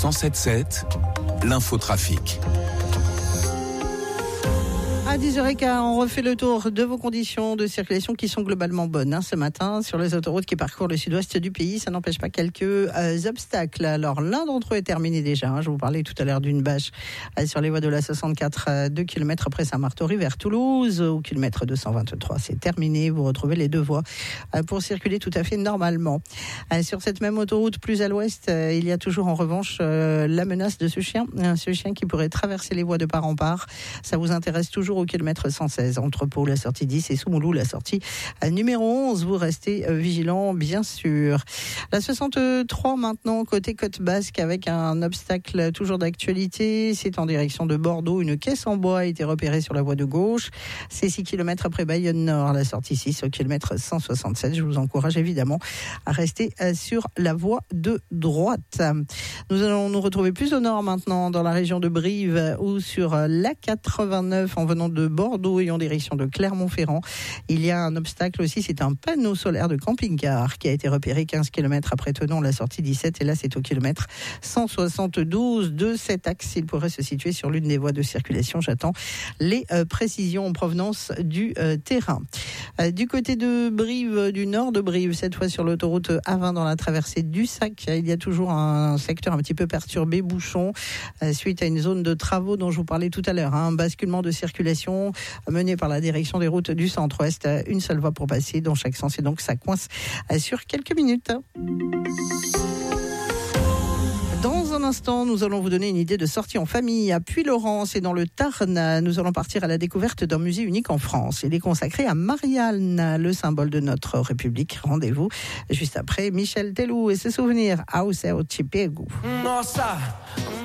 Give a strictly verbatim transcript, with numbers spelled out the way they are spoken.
cent sept sept, l'infotrafic. À dix heures quinze, on refait le tour de vos conditions de circulation qui sont globalement bonnes hein, ce matin sur les autoroutes qui parcourent le sud-ouest du pays. Ça n'empêche pas quelques euh, obstacles. Alors l'un d'entre eux est terminé déjà. Hein. Je vous parlais tout à l'heure d'une bâche euh, sur les voies de la soixante-quatre, euh, deux kilomètres après Saint-Martory vers Toulouse. Au kilomètre deux cent vingt-trois, c'est terminé. Vous retrouvez les deux voies euh, pour circuler tout à fait normalement. Euh, sur cette même autoroute plus à l'ouest, euh, il y a toujours en revanche euh, la menace de ce chien. Euh, ce chien qui pourrait traverser les voies de part en part. Ça vous intéresse toujours au kilomètre cent seize, entre Pau, la sortie dix et Soumoulou, la sortie numéro onze. Vous restez vigilant, bien sûr. La soixante-trois maintenant, côté Côte Basque, avec un obstacle toujours d'actualité. C'est en direction de Bordeaux. Une caisse en bois a été repérée sur la voie de gauche. C'est six kilomètres après Bayonne Nord, la sortie six, au kilomètre cent soixante-sept. Je vous encourage évidemment à rester sur la voie de droite. Nous allons nous retrouver plus au nord maintenant, dans la région de Brive, ou sur l'A quatre-vingt-neuf en venant de Bordeaux et en direction de Clermont-Ferrand. Il y a un obstacle aussi, c'est un panneau solaire de camping-car qui a été repéré quinze kilomètres après Thonon, la sortie dix-sept, et là c'est au kilomètre cent soixante-douze de cet axe. Il pourrait se situer sur l'une des voies de circulation. J'attends les euh, précisions en provenance du euh, terrain. Euh, du côté de Brive, du nord de Brive, cette fois sur l'autoroute A vingt dans la traversée du Sac, il y a toujours un secteur un petit peu perturbé, bouchon, euh, suite à une zone de travaux dont je vous parlais tout à l'heure, hein, un basculement de circulation menée par la direction des routes du centre-ouest. Une seule voie pour passer dans chaque sens et donc ça coince sur quelques minutes. Dans un instant, nous allons vous donner une idée de sortie en famille à Puylaurens et dans le Tarn. Nous allons partir à la découverte d'un musée unique en France. Il est consacré à Marianne, le symbole de notre République. Rendez-vous juste après Michel Tellou et ses souvenirs. Au Cipegu.